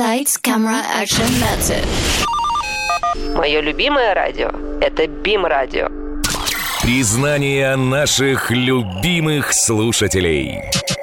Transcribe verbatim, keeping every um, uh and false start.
Lights, camera, action, that's it. Мое любимое радио – это БИМ-радио. Признание наших любимых слушателей.